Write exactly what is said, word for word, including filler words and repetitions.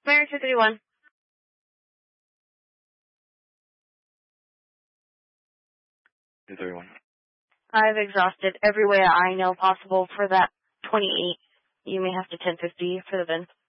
Mary two three one. two three one. I've exhausted every way I know possible for that twenty-eight. You may have to ten fifty for the bin.